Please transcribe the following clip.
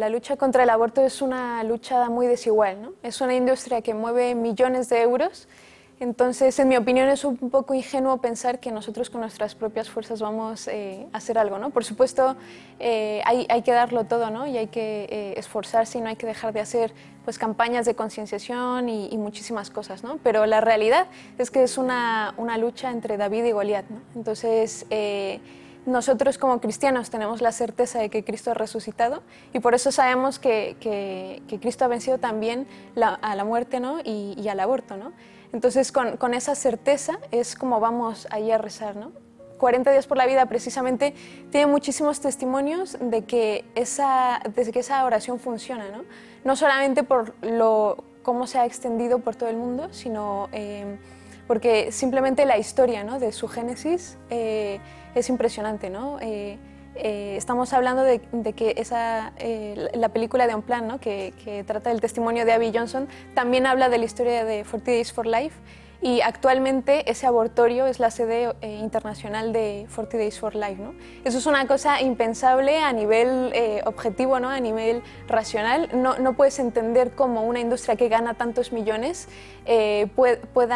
la lucha contra el aborto es una lucha muy desigual, ¿no? Es una industria que mueve millones de euros. Entonces, en mi opinión, es un poco ingenuo pensar que nosotros con nuestras propias fuerzas vamos a hacer algo, ¿no? Por supuesto, hay que darlo todo, ¿no? Y hay que esforzarse y no hay que dejar de hacer pues, campañas de concienciación y muchísimas cosas, ¿no? Pero la realidad es que es una lucha entre David y Goliat, ¿no? Entonces, nosotros como cristianos tenemos la certeza de que Cristo ha resucitado y por eso sabemos que Cristo ha vencido también a la muerte, ¿no? y al aborto, ¿no? Entonces, con esa certeza es como vamos ahí a rezar, ¿no? 40 días por la vida precisamente tiene muchísimos testimonios de que esa oración funciona, ¿no? No solamente por cómo se ha extendido por todo el mundo, sino porque simplemente la historia, ¿no? de su génesis es impresionante, ¿no? Estamos hablando de que la película de Unplanned, ¿no? que trata del testimonio de Abby Johnson, también habla de la historia de 40 Days for Life y actualmente ese abortorio es la sede internacional de 40 Days for Life, ¿no? Eso es una cosa impensable a nivel objetivo, ¿no? A nivel racional. No puedes entender cómo una industria que gana tantos millones pueda